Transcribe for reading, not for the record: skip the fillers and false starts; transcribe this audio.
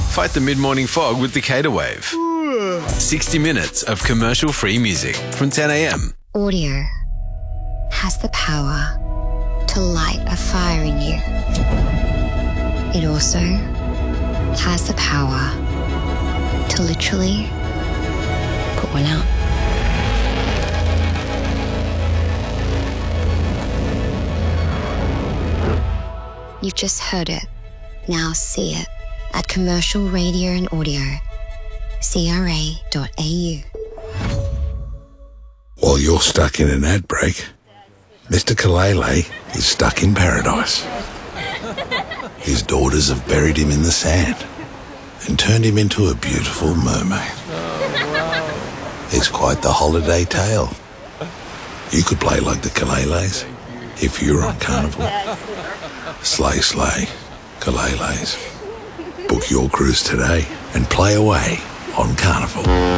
Fight the mid-morning fog with Decatur Wave. 60 minutes of commercial-free music from 10 a.m. Audio has the power to light a fire in you. It also has the power to literally put one out. You've just heard it. Now see it at Commercial Radio and Audio, CRA.au. While you're stuck in an ad break, Mr. Kalele is stuck in paradise. His daughters have buried him in the sand and turned him into a beautiful mermaid. It's quite the holiday tale. You could play like the Kaleles if you're on Carnival. Slay, slay, Kaleles. Book your cruise today and play away on Carnival.